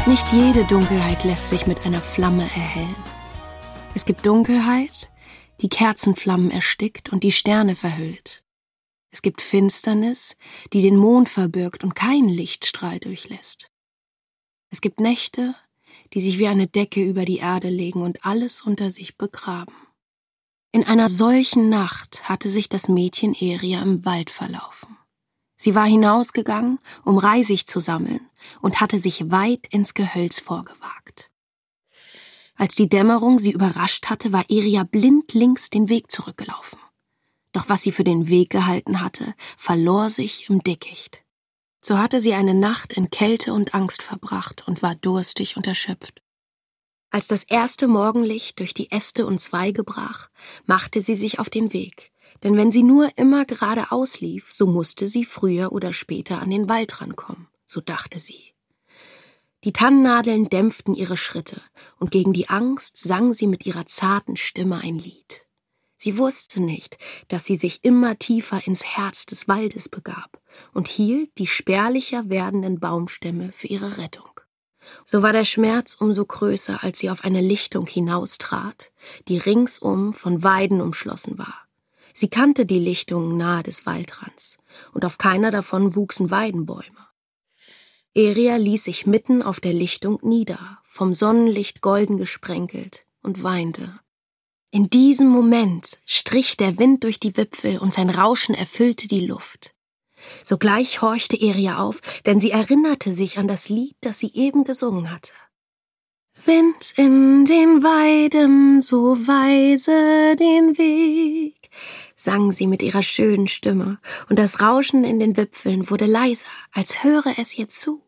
Nicht jede Dunkelheit lässt sich mit einer Flamme erhellen. Es gibt Dunkelheit, die Kerzenflammen erstickt und die Sterne verhüllt. Es gibt Finsternis, die den Mond verbirgt und keinen Lichtstrahl durchlässt. Es gibt Nächte, die sich wie eine Decke über die Erde legen und alles unter sich begraben. In einer solchen Nacht hatte sich das Mädchen Eria im Wald verlaufen. Sie war hinausgegangen, um Reisig zu sammeln, und hatte sich weit ins Gehölz vorgewagt. Als die Dämmerung sie überrascht hatte, war Eria blindlings den Weg zurückgelaufen. Doch was sie für den Weg gehalten hatte, verlor sich im Dickicht. So hatte sie eine Nacht in Kälte und Angst verbracht und war durstig und erschöpft. Als das erste Morgenlicht durch die Äste und Zweige brach, machte sie sich auf den Weg. Denn wenn sie nur immer geradeaus lief, so musste sie früher oder später an den Waldrand kommen, so dachte sie. Die Tannennadeln dämpften ihre Schritte, und gegen die Angst sang sie mit ihrer zarten Stimme ein Lied. Sie wusste nicht, dass sie sich immer tiefer ins Herz des Waldes begab und hielt die spärlicher werdenden Baumstämme für ihre Rettung. So war der Schmerz umso größer, als sie auf eine Lichtung hinaustrat, die ringsum von Weiden umschlossen war. Sie kannte die Lichtungen nahe des Waldrands, und auf keiner davon wuchsen Weidenbäume. Eria ließ sich mitten auf der Lichtung nieder, vom Sonnenlicht golden gesprenkelt, und weinte. In diesem Moment strich der Wind durch die Wipfel und sein Rauschen erfüllte die Luft. Sogleich horchte Eria auf, denn sie erinnerte sich an das Lied, das sie eben gesungen hatte. Wind in den Weiden, so weise den Weg, sang sie mit ihrer schönen Stimme, und das Rauschen in den Wipfeln wurde leiser, als höre es ihr zu.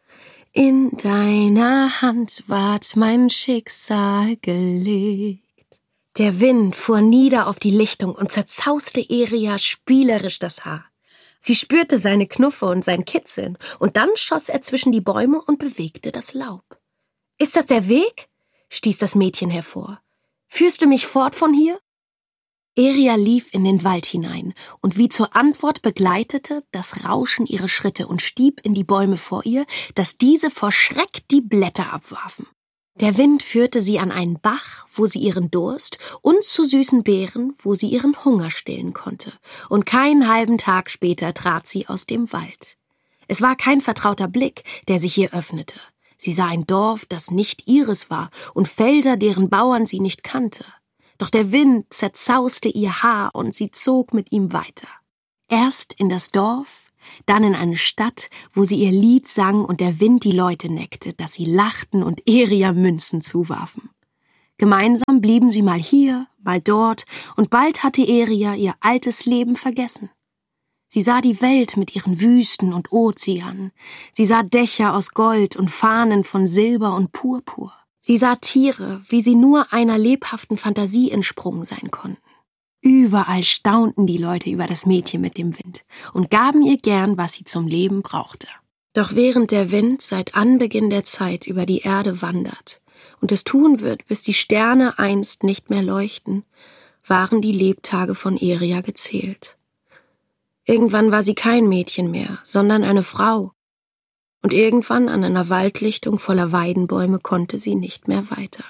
In deiner Hand ward mein Schicksal gelegt. Der Wind fuhr nieder auf die Lichtung und zerzauste Eria spielerisch das Haar. Sie spürte seine Knuffe und sein Kitzeln, und dann schoss er zwischen die Bäume und bewegte das Laub. »Ist das der Weg?« stieß das Mädchen hervor. »Führst du mich fort von hier?« Eria lief in den Wald hinein, und wie zur Antwort begleitete das Rauschen ihre Schritte und stieb in die Bäume vor ihr, dass diese vor Schreck die Blätter abwarfen. Der Wind führte sie an einen Bach, wo sie ihren Durst, und zu süßen Beeren, wo sie ihren Hunger stillen konnte, und keinen halben Tag später trat sie aus dem Wald. Es war kein vertrauter Blick, der sich ihr öffnete. Sie sah ein Dorf, das nicht ihres war, und Felder, deren Bauern sie nicht kannte. Doch der Wind zerzauste ihr Haar, und sie zog mit ihm weiter. Erst in das Dorf, dann in eine Stadt, wo sie ihr Lied sang und der Wind die Leute neckte, dass sie lachten und Eria Münzen zuwarfen. Gemeinsam blieben sie mal hier, mal dort, und bald hatte Eria ihr altes Leben vergessen. Sie sah die Welt mit ihren Wüsten und Ozeanen. Sie sah Dächer aus Gold und Fahnen von Silber und Purpur. Sie sah Tiere, wie sie nur einer lebhaften Fantasie entsprungen sein konnten. Überall staunten die Leute über das Mädchen mit dem Wind und gaben ihr gern, was sie zum Leben brauchte. Doch während der Wind seit Anbeginn der Zeit über die Erde wandert und es tun wird, bis die Sterne einst nicht mehr leuchten, waren die Lebtage von Eria gezählt. Irgendwann war sie kein Mädchen mehr, sondern eine Frau. Und irgendwann an einer Waldlichtung voller Weidenbäume konnte sie nicht mehr weiter.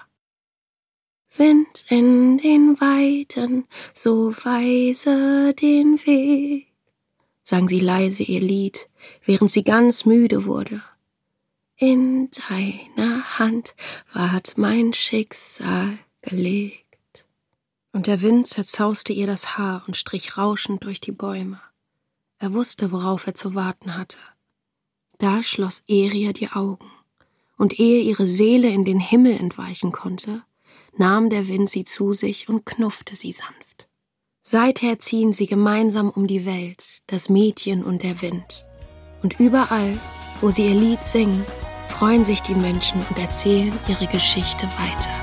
Wind in den Weiden, so weise den Weg, sang sie leise ihr Lied, während sie ganz müde wurde. In deiner Hand ward mein Schicksal gelegt. Und der Wind zerzauste ihr das Haar und strich rauschend durch die Bäume. Er wusste, worauf er zu warten hatte. Da schloss Eria die Augen, und ehe ihre Seele in den Himmel entweichen konnte, nahm der Wind sie zu sich und knuffte sie sanft. Seither ziehen sie gemeinsam um die Welt, das Mädchen und der Wind. Und überall, wo sie ihr Lied singen, freuen sich die Menschen und erzählen ihre Geschichte weiter.